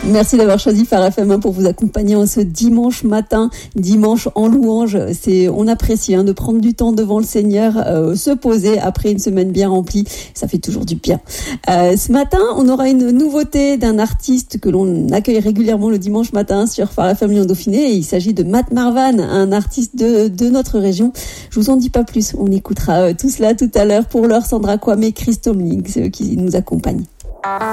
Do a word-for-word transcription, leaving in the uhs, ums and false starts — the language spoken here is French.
Merci d'avoir choisi Phare F M un pour vous accompagner en ce dimanche matin, dimanche en louange. C'est, on apprécie hein, de prendre du temps devant le Seigneur, euh, se poser après une semaine bien remplie. Ça fait toujours du bien. Euh, ce matin, on aura une nouveauté d'un artiste que l'on accueille régulièrement le dimanche matin sur Phare F M Lyon Dauphiné. Et il s'agit de Matt Marvan, un artiste de, de notre région. Je vous en dis pas plus. On écoutera euh, tout cela tout à l'heure. Pour l'heure, Sandra Kwame, Christo Mling, c'est eux qui nous accompagnent.